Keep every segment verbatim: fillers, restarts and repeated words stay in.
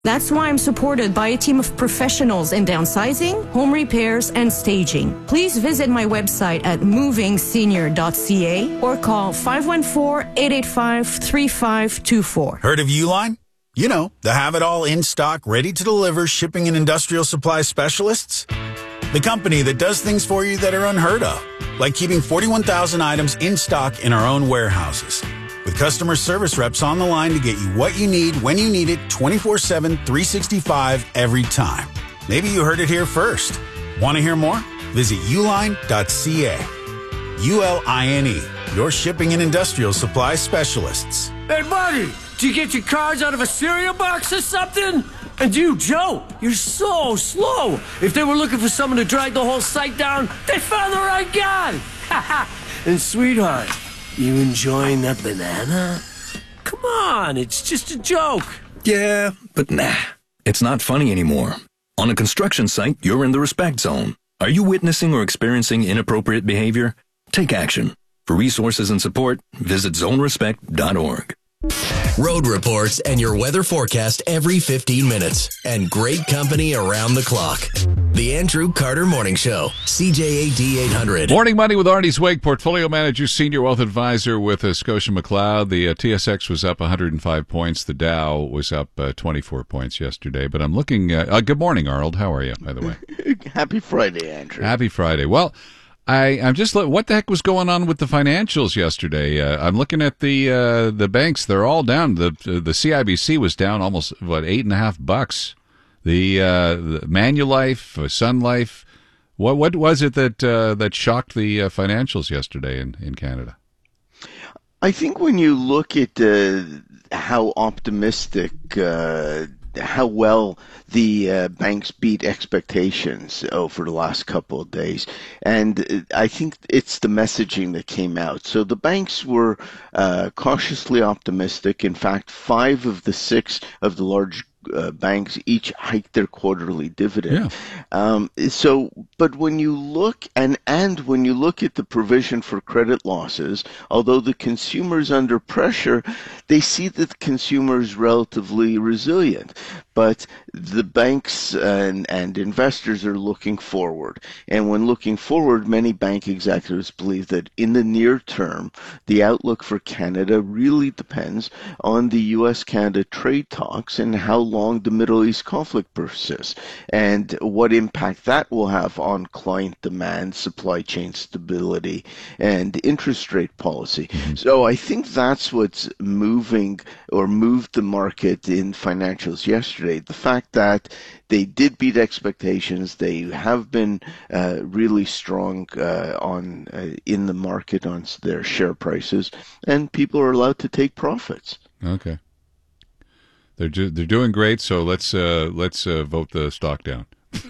That's why I'm supported by a team of professionals in downsizing, home repairs, and staging. Please visit my website at moving senior dot c a or call five one four, eight eight five, three five two four. Heard of Uline? You know, the have-it-all in-stock, ready-to-deliver shipping and industrial supply specialists. The company that does things for you that are unheard of, like keeping forty-one thousand items in stock in our own warehouses. With customer service reps on the line to get you what you need when you need it twenty-four seven, three sixty-five every time. Maybe you heard it here first. Want to hear more? Visit uline dot c a. U L I N E, your shipping and industrial supply specialists. Hey, buddy, did you get your cards out of a cereal box or something? And you, Joe, you're so slow. If they were looking for someone to drag the whole site down, they found the right guy. And sweetheart, you enjoying that banana? Come on, it's just a joke. Yeah, but nah, it's not funny anymore. On a construction site, you're in the respect zone. Are you witnessing or experiencing inappropriate behavior? Take action. For resources and support, visit zone respect dot org. Road reports and your weather forecast every fifteen minutes. And great company around the clock. The Andrew Carter Morning Show, C J A D eight hundred. Morning Money with Arnie Zweig, Portfolio Manager, Senior Wealth Advisor with uh, Scotia McLeod. The uh, T S X was up one hundred five points. The Dow was up uh, twenty-four points yesterday. But I'm looking at... Uh, good morning, Arnold. How are you, by the way? Happy Friday, Andrew. Happy Friday. Well... I, I'm just what the heck was going on with the financials yesterday? Uh, I'm looking at the uh, the banks; they're all down. The the C I B C was down almost what eight and a half bucks. The, uh, the Manulife, uh, Sun Life. What what was it that uh, that shocked the uh, financials yesterday in, in Canada? I think when you look at uh, how optimistic. Uh, how well the uh, banks beat expectations over the last couple of days. And I think it's the messaging that came out. So the banks were uh, cautiously optimistic. In fact, five of the six of the large Uh, banks each hiked their quarterly dividend. Yeah. Um, so, but when you look and and when you look at the provision for credit losses, although the consumer's under pressure, they see that the consumer is relatively resilient. But the banks and, and investors are looking forward. And when looking forward, many bank executives believe that in the near term, the outlook for Canada really depends on the U S Canada trade talks and how long the Middle East conflict persists and what impact that will have on client demand, supply chain stability, and interest rate policy. Mm-hmm. So I think that's what's moving or moved the market in financials yesterday. The fact that they did beat expectations, they have been uh, really strong uh, on uh, in the market on their share prices, and people are allowed to take profits. Okay, they're do- they're doing great. So let's uh, let's uh, vote the stock down.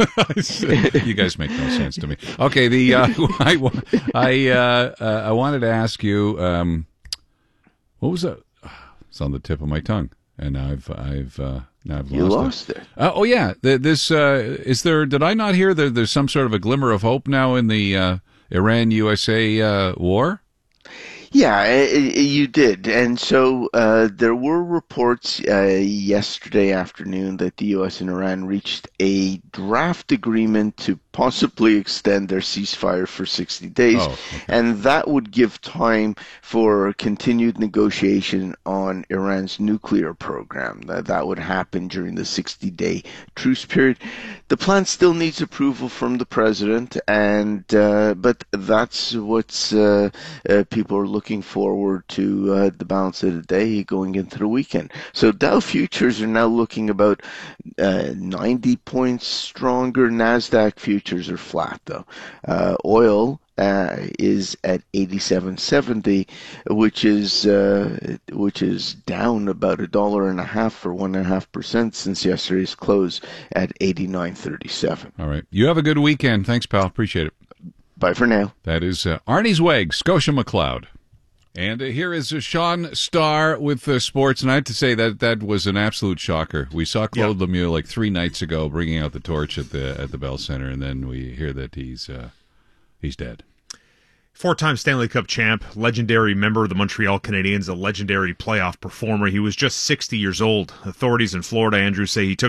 You guys make no sense to me. Okay, the uh, I I, uh, uh, I wanted to ask you um, what was that? It's on the tip of my tongue, and I've I've. Uh, Now I've you lost, lost it. it. Uh, oh yeah, the, this uh, is there. Did I not hear that there's some sort of a glimmer of hope now in the uh, Iran U S A uh, war? Yeah, you did. And so uh, there were reports uh, yesterday afternoon that the U S and Iran reached a draft agreement to possibly extend their ceasefire for sixty days. Oh, okay. And that would give time for continued negotiation on Iran's nuclear program. That, that would happen during the sixty-day truce period. The plan still needs approval from the president, and uh, but that's what's uh, uh, people are looking forward to uh, the balance of the day going into the weekend. So Dow futures are now looking about uh, ninety points stronger. NASDAQ futures are flat, though. Uh, oil uh, is at eighty-seven seventy, which is uh, which is down about a dollar and a half for one and a half percent since yesterday's close at eighty-nine thirty-seven. All right. You have a good weekend. Thanks, pal. Appreciate it. Bye for now. That is uh, Arnie Zweig, Scotia McLeod. And uh, here is uh, Sean Starr with uh, sports. And I have to say that that was an absolute shocker. We saw Claude yep. Lemieux like three nights ago bringing out the torch at the at the Bell Center, and then we hear that he's uh, he's dead. Four-time Stanley Cup champ, legendary member of the Montreal Canadiens, a legendary playoff performer. He was just sixty years old. Authorities in Florida, Andrew, say he took